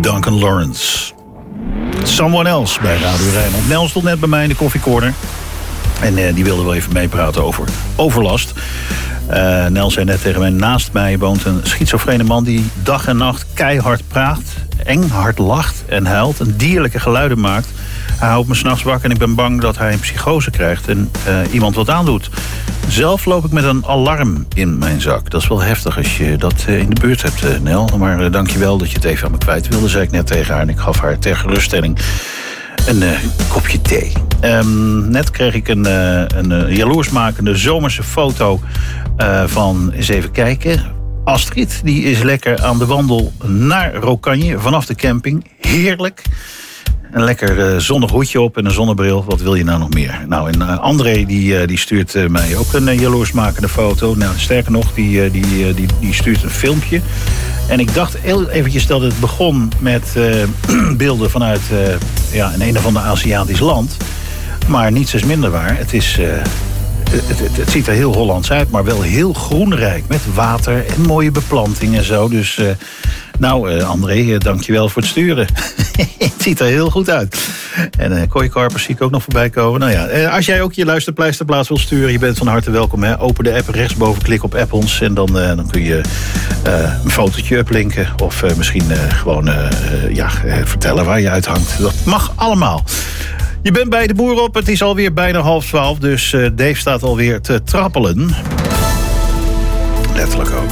Duncan Lawrence. Someone Else bij Radio Rijnmond. Nel stond net bij mij in de koffiecorner. En die wilde wel even meepraten over overlast. Nel zei net tegen mij, naast mij woont een schizofrene man die dag en nacht keihard praat, eng hard lacht en huilt en dierlijke geluiden maakt. Hij houdt me 's nachts wakker en ik ben bang dat hij een psychose krijgt en iemand wat aandoet. Zelf loop ik met een alarm in mijn zak. Dat is wel heftig als je dat in de buurt hebt, Nel. Maar dank je wel dat je het even aan me kwijt wilde, zei ik net tegen haar. En ik gaf haar ter geruststelling een kopje thee. Net kreeg ik een jaloersmakende zomerse foto van, eens even kijken, Astrid. Die is lekker aan de wandel naar Rokanje vanaf de camping. Heerlijk. Een lekker zonnig hoedje op en een zonnebril. Wat wil je nou nog meer? Nou, en André die stuurt mij ook een jaloersmakende foto. Nou, sterker nog, die stuurt een filmpje. En ik dacht heel eventjes dat het begon met beelden vanuit een of ander Aziatisch land. Maar niets is minder waar. Het is... Het ziet er heel Hollands uit, maar wel heel groenrijk. Met water en mooie beplanting en zo. Dus André, dankjewel voor het sturen. Het ziet er heel goed uit. En kooikarpers zie ik ook nog voorbij komen. Nou ja, als jij ook je luisterpleisterplaats wil sturen, je bent van harte welkom. Hè? Open de app rechtsboven, klik op app ons. En dan kun je een fotootje uplinken. Of misschien gewoon vertellen waar je uithangt. Dat mag allemaal. Je bent bij de boer op, het is alweer bijna 11:30, dus Dave staat alweer te trappelen. Letterlijk ook.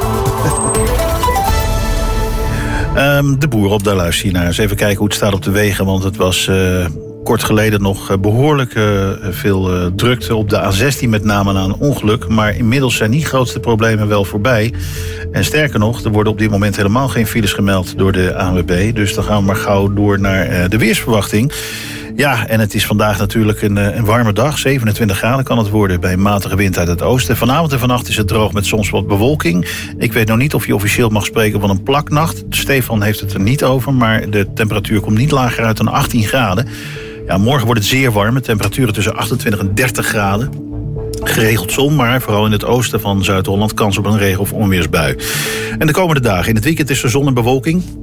De boer op, daar luister je naar. Eens even kijken hoe het staat op de wegen, want het was kort geleden nog behoorlijk veel drukte op de A16, met name na een ongeluk. Maar inmiddels zijn die grootste problemen wel voorbij. En sterker nog, er worden op dit moment helemaal geen files gemeld door de ANWB. Dus dan gaan we maar gauw door naar de weersverwachting. Ja, en het is vandaag natuurlijk een warme dag. 27 graden kan het worden bij een matige wind uit het oosten. Vanavond en vannacht is het droog met soms wat bewolking. Ik weet nog niet of je officieel mag spreken van een plaknacht. Stefan heeft het er niet over, maar de temperatuur komt niet lager uit dan 18 graden. Ja, morgen wordt het zeer warm, met temperaturen tussen 28 en 30 graden. Geregeld zon, maar vooral in het oosten van Zuid-Holland kans op een regen- of onweersbui. En de komende dagen, in het weekend is er zon en bewolking.